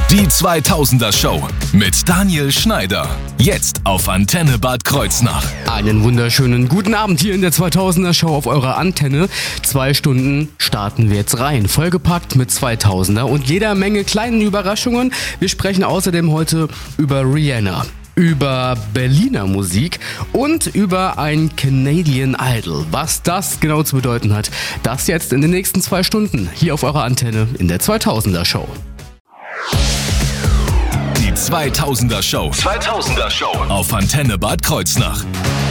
Die 2000er Show mit Daniel Schneider. Jetzt auf Antenne Bad Kreuznach. Einen wunderschönen guten Abend hier in der 2000er Show auf eurer Antenne. 2 Stunden starten wir jetzt rein. Vollgepackt mit 2000er und jeder Menge kleinen Überraschungen. Wir sprechen außerdem heute über Rihanna, über Berliner Musik und über ein Canadian Idol. Was das genau zu bedeuten hat, das jetzt in den nächsten 2 Stunden hier auf eurer Antenne in der 2000er Show. Die 2000er Show. 2000er Show auf Antenne Bad Kreuznach.